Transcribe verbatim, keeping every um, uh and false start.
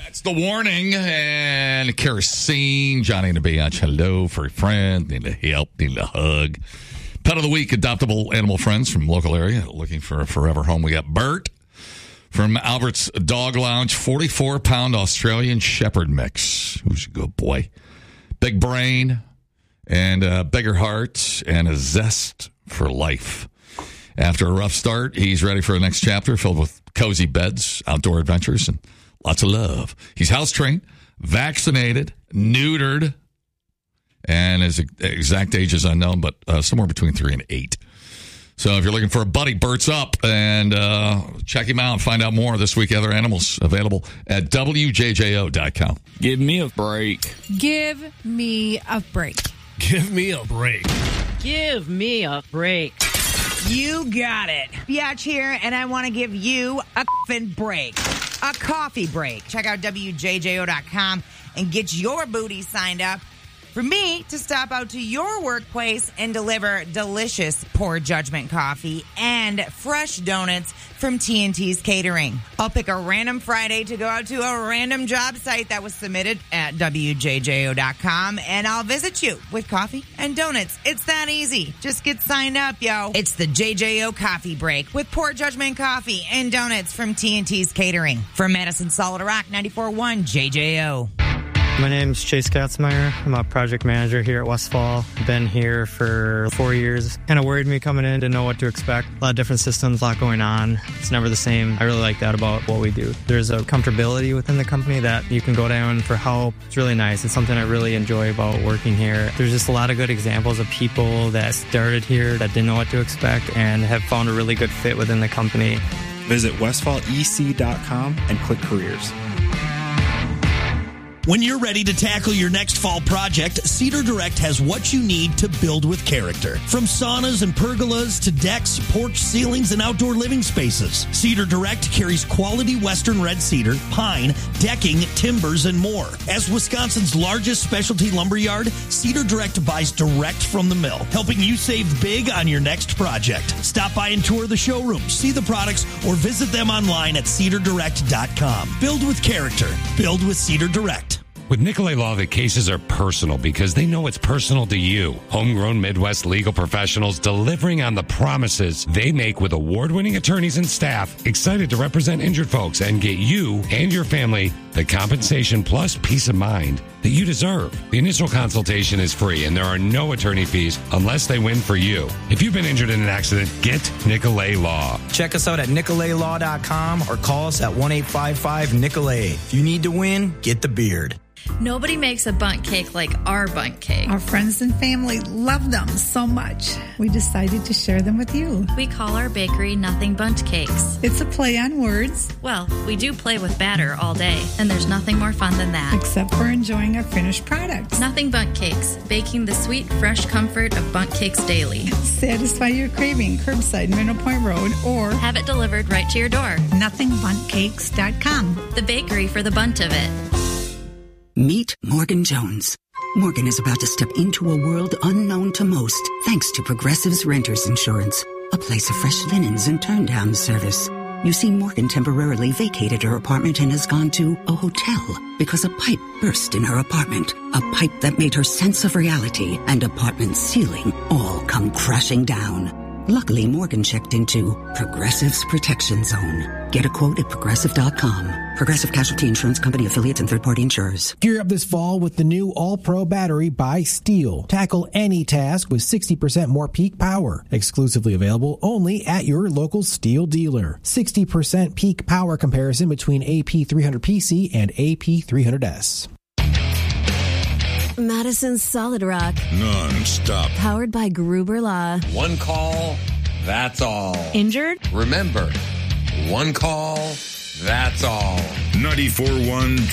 That's the warning. And kerosene, Johnny and the Biatch, hello, furry friend, need a help, need a hug. Pet of the week, adoptable animal friends from local area, looking for a forever home. We got Bert from Albert's Dog Lounge, forty-four pound Australian Shepherd mix. Who's a good boy. Big brain and a bigger heart and a zest for life. After a rough start, he's ready for the next chapter filled with cozy beds, outdoor adventures, and lots of love. He's house-trained, vaccinated, neutered, and his exact age is unknown, but uh, somewhere between three and eight. So if you're looking for a buddy, Bert's up, and uh, check him out and find out more this week. Other animals available at W J J O dot com. Give me a break. Give me a break. Give me a break. Give me a break. You got it. Biatch here, and I want to give you a f***ing break. A coffee break. Check out W J J O dot com and get your booty signed up for me to stop out to your workplace and deliver delicious Poor Judgment coffee and fresh donuts from T and T's Catering. I'll pick a random Friday to go out to a random job site that was submitted at W J J O dot com, and I'll visit you with coffee and donuts. It's that easy. Just get signed up, yo. It's the J J O Coffee Break with Poor Judgment coffee and donuts from T and T's Catering. From Madison Solid Rock, ninety-four point one J J O. My name's Chase Katzmeyer. I'm a project manager here at Westfall. Been here for four years. Kind of worried me coming in, didn't know what to expect. A lot of different systems, a lot going on. It's never the same. I really like that about what we do. There's a comfortability within the company that you can go down for help. It's really nice. It's something I really enjoy about working here. There's just a lot of good examples of people that started here that didn't know what to expect and have found a really good fit within the company. Visit westfall e c dot com and click careers. When you're ready to tackle your next fall project, Cedar Direct has what you need to build with character. From saunas and pergolas to decks, porch ceilings, and outdoor living spaces, Cedar Direct carries quality Western red cedar, pine, decking, timbers, and more. As Wisconsin's largest specialty lumber yard, Cedar Direct buys direct from the mill, helping you save big on your next project. Stop by and tour the showroom, see the products, or visit them online at cedar direct dot com. Build with character. Build with Cedar Direct. With Nicolay Law, the cases are personal because they know it's personal to you. Homegrown Midwest legal professionals delivering on the promises they make with award-winning attorneys and staff excited to represent injured folks and get you and your family the compensation plus peace of mind that you deserve. The initial consultation is free and there are no attorney fees unless they win for you. If you've been injured in an accident, get Nicolay Law. Check us out at nicolay law dot com or call us at one eight five five Nicolay. If you need to win, get the beard. Nobody makes a bundt cake like our bundt cake. Our friends and family love them so much. We decided to share them with you. We call our bakery Nothing Bundt Cakes. It's a play on words. Well, we do play with batter all day, and there's nothing more fun than that. Except for enjoying our finished products. Nothing Bundt Cakes, baking the sweet, fresh comfort of bundt cakes daily. Satisfy your craving curbside Mineral Point Road or have it delivered right to your door. nothing bundt cakes dot com. The bakery for the bunt of it. Meet Morgan Jones. Morgan is about to step into a world unknown to most, thanks to Progressive's Renters Insurance, a place of fresh linens and turn-down service. You see, Morgan temporarily vacated her apartment and has gone to a hotel because a pipe burst in her apartment. A pipe that made her sense of reality and apartment ceiling all come crashing down. Luckily, Morgan checked into Progressive's Protection Zone. Get a quote at progressive dot com. Progressive Casualty Insurance Company affiliates and third-party insurers. Gear up this fall with the new All-Pro battery by Steel. Tackle any task with sixty percent more peak power. Exclusively available only at your local Steel dealer. sixty percent peak power comparison between A P three hundred P C and A P three hundred S. Madison Solid Rock. Non-stop. Powered by Gruber Law. One call, that's all. Injured? Remember, one call, that's all. ninety-four point one